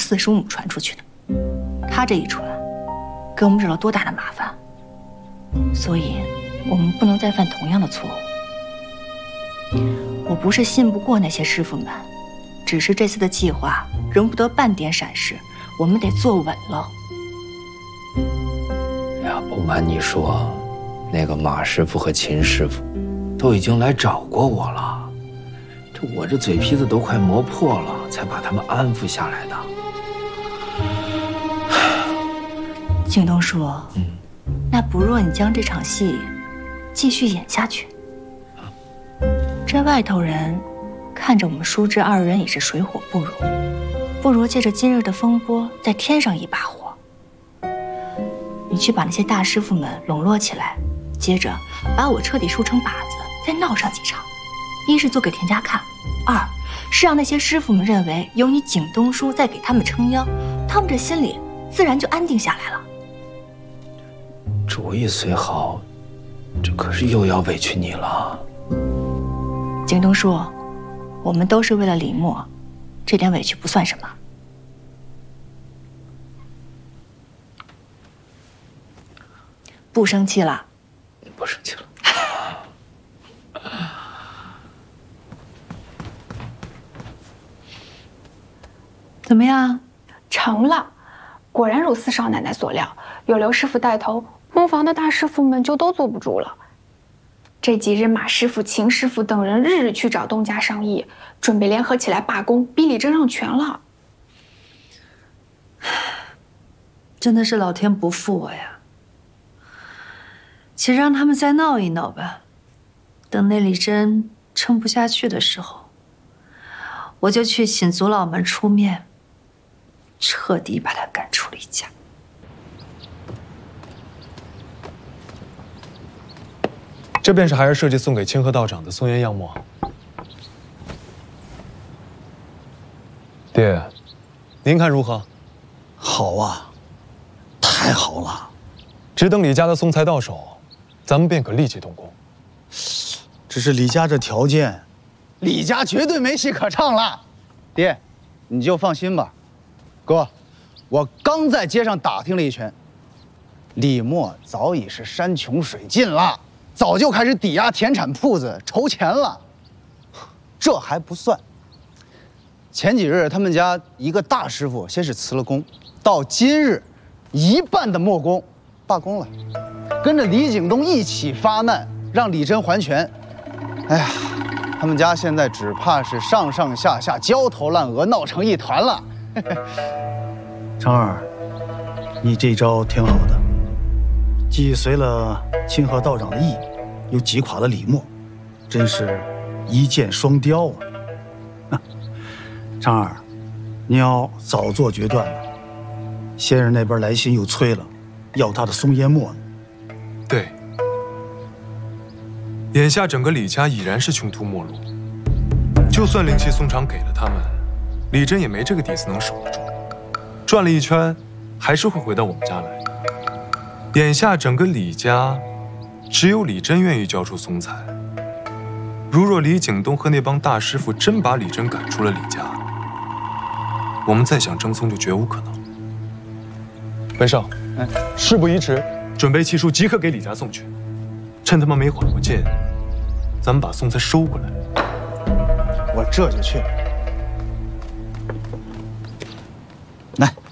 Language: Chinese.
四叔母传出去的。他这一传，给我们惹了多大的麻烦，所以我们不能再犯同样的错误。我不是信不过那些师傅们，只是这次的计划容不得半点闪失，我们得坐稳了。 呀，不瞒你说，那个马师傅和秦师傅都已经来找过我了，我这嘴皮子都快磨破了，才把他们安抚下来的。 景东叔，那不若你将这场戏继续演下去。这外头人看着我们叔侄二人已是水火不容，不如借着今日的风波再添上一把火。你去把那些大师傅们笼络起来，接着把我彻底输成靶子，再闹上几场。一是做给田家看，二是让那些师傅们认为有你景东叔在给他们撑腰，他们这心里自然就安定下来了。 主意虽好，这可是又要委屈你了。 景东叔，我们都是为了李默，这点委屈不算什么。不生气了？ 不生气了。 怎么样？ 成了，果然如四少奶奶所料，有刘师傅带头，磨坊的大师傅们就都坐不住了。这几日，马师傅、秦师傅等人日日去找东家商议，准备联合起来罢工，逼李真让权了。 真的是老天不负我呀！其实让他们再闹一闹吧，等那李真撑不下去的时候，我就去请族老们出面，彻底把他赶出李家。 这便是孩儿设计送给清河道长的松烟样墨。爹，您看如何？ 好啊，太好了！ 只等李家的松材到手，咱们便可立即动工。 只是李家这条件，李家绝对没戏可唱了。爹，你就放心吧。哥，我刚在街上打听了一圈，李默早已是山穷水尽了。早就开始抵押田产铺子筹钱了，这还不算。前几日他们家一个大师傅先是辞了工，到今日，一半的墨工罢工了，跟着李景东一起发难，让李真还权。哎呀，他们家现在只怕是上上下下焦头烂额，闹成一团了。 成儿，你这招挺好的。既随了清河道长的意，又击垮了李默，真是一箭双雕啊！昌儿，你要早做决断了。先生那边来信又催了，要他的松烟墨呢。 对，眼下整个李家已然是穷途末路，就算灵气松厂给了他们，李真也没这个底子能守得住，转了一圈，还是会回到我们家来。眼下整个李家，只有李真愿意交出松材。如若李景东和那帮大师傅真把李真赶出了李家，我们再想争松就绝无可能。文胜，事不宜迟，准备契书即刻给李家送去。趁他们没缓过劲，咱们把松材收过来。 我这就去。来。